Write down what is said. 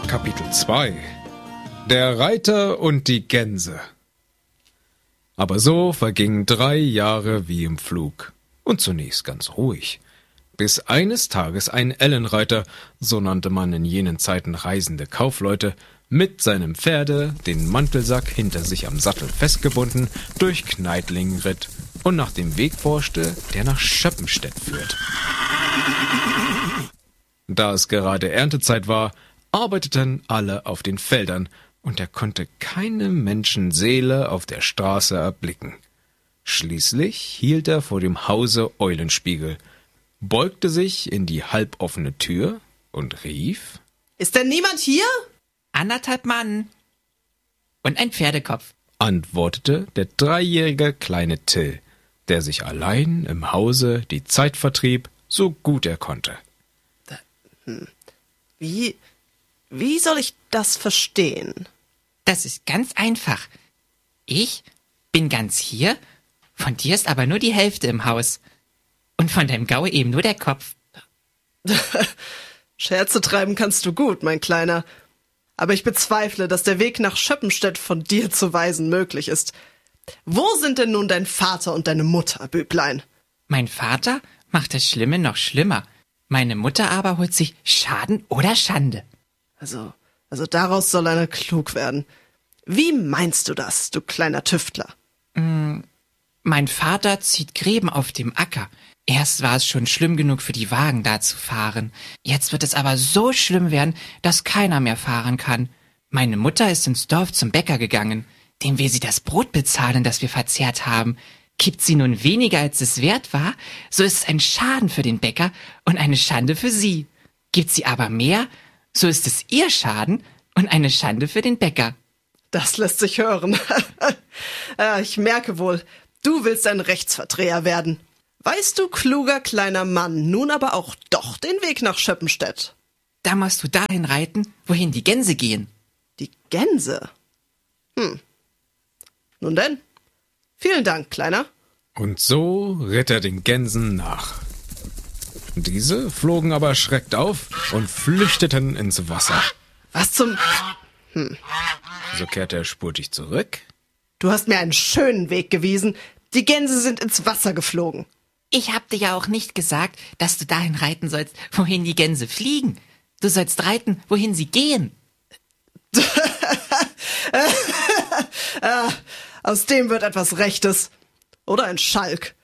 Kapitel 2 Der Reiter und die Gänse. Aber so vergingen 3 Jahre wie im Flug, und zunächst ganz ruhig, bis eines Tages ein Ellenreiter, so nannte man in jenen Zeiten reisende Kaufleute, mit seinem Pferde, den Mantelsack hinter sich am Sattel festgebunden, durch Kneitlingen ritt und nach dem Weg forschte, der nach Schöppenstedt führt. Da es gerade Erntezeit war, arbeiteten alle auf den Feldern, und er konnte keine Menschenseele auf der Straße erblicken. Schließlich hielt er vor dem Hause Eulenspiegel, beugte sich in die halboffene Tür und rief: »Ist denn niemand hier?« »1,5 Mann und ein Pferdekopf«, antwortete der 3-jährige kleine Till, der sich allein im Hause die Zeit vertrieb, so gut er konnte. Wie soll ich das verstehen? Das ist ganz einfach. Ich bin ganz hier, von dir ist aber nur die Hälfte im Haus. Und von deinem Gaul eben nur der Kopf. Scherze treiben kannst du gut, mein Kleiner. Aber ich bezweifle, dass der Weg nach Schöppenstedt von dir zu weisen möglich ist. Wo sind denn nun dein Vater und deine Mutter, Büblein? Mein Vater macht das Schlimme noch schlimmer. Meine Mutter aber holt sich Schaden oder Schande. Also daraus soll einer klug werden. Wie meinst du das, du kleiner Tüftler? Mein Vater zieht Gräben auf dem Acker. Erst war es schon schlimm genug für die Wagen da zu fahren. Jetzt wird es aber so schlimm werden, dass keiner mehr fahren kann. Meine Mutter ist ins Dorf zum Bäcker gegangen. Dem will sie das Brot bezahlen, das wir verzehrt haben. Gibt sie nun weniger, als es wert war, so ist es ein Schaden für den Bäcker und eine Schande für sie. Gibt sie aber mehr, so ist es ihr Schaden und eine Schande für den Bäcker. Das lässt sich hören. Ich merke wohl, du willst ein Rechtsverdreher werden. Weißt du, kluger kleiner Mann, nun aber auch doch den Weg nach Schöppenstedt? Da musst du dahin reiten, wohin die Gänse gehen. Die Gänse? Nun denn, vielen Dank, Kleiner. Und so ritt er den Gänsen nach. Diese flogen aber erschreckt auf und flüchteten ins Wasser. Was zum... So kehrte er spurtig zurück. Du hast mir einen schönen Weg gewiesen. Die Gänse sind ins Wasser geflogen. Ich hab dir ja auch nicht gesagt, dass du dahin reiten sollst, wohin die Gänse fliegen. Du sollst reiten, wohin sie gehen. Aus dem wird etwas Rechtes. Oder ein Schalk.